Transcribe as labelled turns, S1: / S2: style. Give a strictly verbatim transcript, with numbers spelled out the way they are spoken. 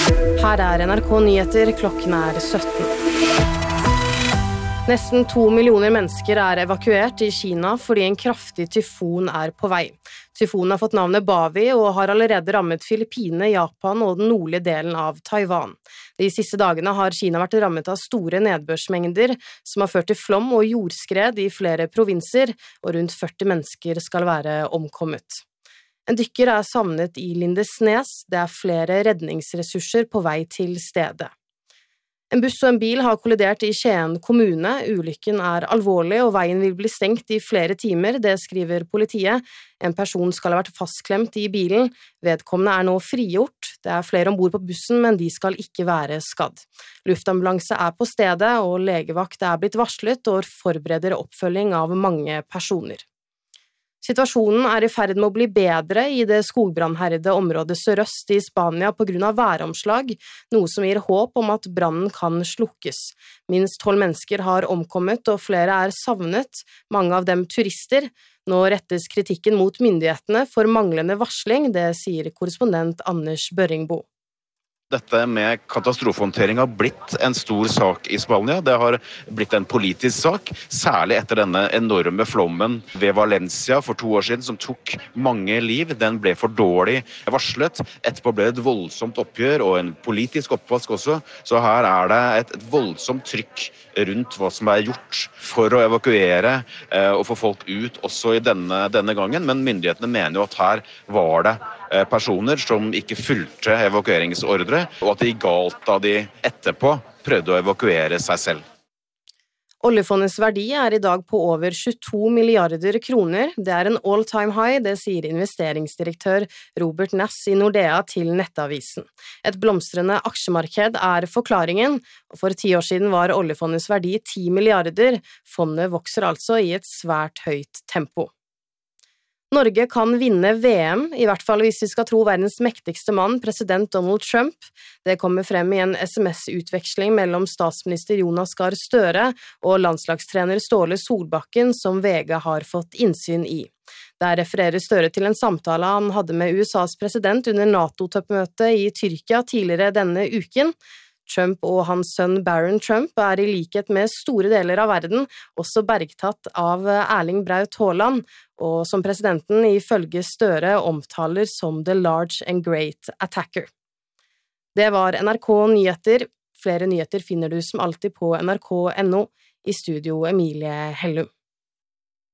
S1: Her er N R K Nyheter, klokken er sytten. Nesten to millioner mennesker er evakuert i Kina fordi en kraftig tyfon er på vei. Tyfonen har fått navnet Bavi og har allerede rammet Filippinene, Japan og den nordlige delen av Taiwan. De siste dagene har Kina vært rammet av store nedbørsmengder som har ført til flom og jordskred i flere provinser, og rundt førti mennesker skal være omkommet. En dykker er savnet i Lindesnes, det er flere redningsressurser på vei til stedet. En buss og en bil har kollidert i Skien kommune, ulykken er alvorlig og veien vil bli stengt i flere timer, det skriver politiet. En person skal ha vært fastklemt i bilen, vedkommende er nå frigjort, det er flere ombord på bussen, men de skal ikke være skadd. Luftambulanse er på stedet og legevakt er blitt varslet og forbereder oppfølging av mange personer. Situasjonen er i ferd med å bli bedre i det skogbrannherrede området sørøst i Spania på grunn av væromslag, noe som gir håp om at brannen kan slukkes. Minst tolv mennesker har omkommet og flere er savnet, mange av dem turister. Nå rettes kritikken mot myndighetene for manglende varsling, det sier korrespondent Anders Børringbo.
S2: Dette med katastrofehåndtering har blitt en stor sak i Spania. Det har blitt en politisk sak, særlig etter denne enorme flommen ved Valencia for to år siden, som tok mange liv. Den ble for dårlig varslet. Etterpå ble det et voldsomt oppgjør og en politisk oppvask også. Så her er det et, et voldsomt trykk rundt hva som er gjort for å evakuere eh, og få folk ut også i denne, denne gangen. Men myndighetene mener jo at her var det personer som ikke fulgte evakueringsordre, og at det gikk galt da de etterpå prøvde å evakuere seg selv.
S1: Oljefondets verdi er i dag på over tjueto milliarder kroner. Det er en all-time high, det sier investeringsdirektør Robert Nass i Nordea til Nettavisen. Et blomstrende aksjemarked er forklaringen, og for ti år siden var oljefondets verdi ti milliarder. Fondet vokser altså i et svært høyt tempo. Norge kan vinne V M, i hvert fall hvis vi skal tro verdens mektigste mann, president Donald Trump. Det kommer frem i en S M S-utveksling mellom statsminister Jonas Gahr Støre og landslagstrener Ståle Solbakken som V G har fått innsyn i. Der refererer Støre til en samtale han hadde med U S A's president under NATO-toppmøtet i Tyrkia tidligere denne uken. Trump og hans sønn Barron Trump er i likhet med store deler av verden også bergtatt av Erling Braut Haaland, og som presidenten ifølge Støre omtaler som the large and great attacker. Det var N R K Nyheter. Flere nyheter finner du som alltid på N R K punktum no. I studio Emilie Hellum.